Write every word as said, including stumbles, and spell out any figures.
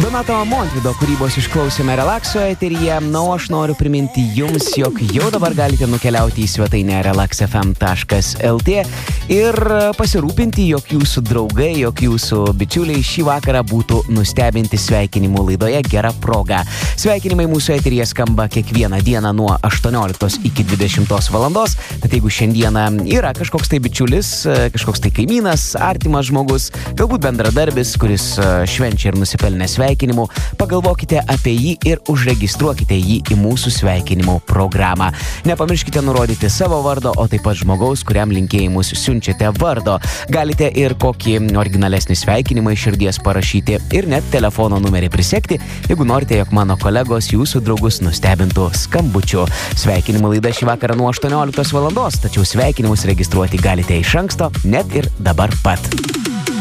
Donato Montvydo kūrybos išklausėme Relaxo eteryje, na, o aš noriu priminti jums, jog jau dabar galite nukeliauti į svetainę relax f m taškas l t ir pasirūpinti, jog jūsų draugai, jog jūsų bičiuliai šį vakarą būtų nustebinti sveikinimų laidoje Gera proga. Sveikinimai mūsų eteryje skamba kiekvieną dieną nuo aštuonioliktos iki dvidešimtos valandos, tad jeigu šiandieną yra kažkoks tai bičiulis, kažkoks tai kaimynas, artimas žmogus, galbūt bendradarbis, kuris švenčia ir nusipelnė sveikinimų, pagalvokite apie jį ir užregistruokite jį į mūsų sveikinimų programą. Nepamirškite nurodyti savo vardo, o taip pat žmogaus, kuriam linkėjimus siunčiate vardo. Galite ir kokį originalesnį sveikinimą iš širdies parašyti ir net telefono numerį prisekti, jeigu norite, jog mano kolegos jūsų draugus nustebintų skambučiu. Sveikinimų laida šį vakarą nuo aštuonioliktos valandos, tačiau sveikinimus registruoti galite iš anksto, net ir dabar pat.